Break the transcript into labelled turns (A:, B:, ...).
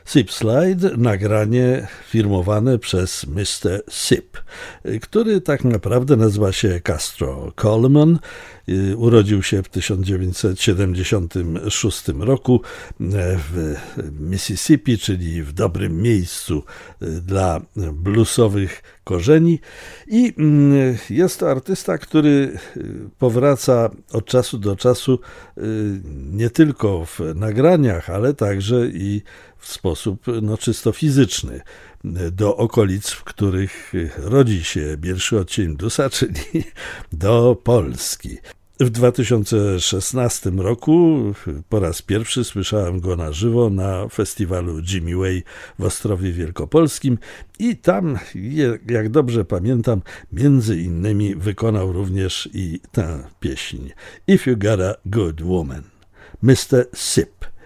A: Sip Slide, nagranie firmowane przez Mr. Sip, który tak naprawdę nazywa się Castro Coleman. Urodził się w 1976 roku w Mississippi, czyli w dobrym miejscu dla bluesowych korzeni, i jest to artysta, który powraca od czasu do czasu nie tylko w nagraniach, ale także i w sposób czysto fizyczny do okolic, w których rodzi się pierwszy odcień bluesa, czyli do Polski. W 2016 roku po raz pierwszy słyszałem go na żywo na festiwalu Jimmy Way w Ostrowie Wielkopolskim i tam, jak dobrze pamiętam, między innymi wykonał również i tę pieśń If You Got a Good Woman. Mr. Sip.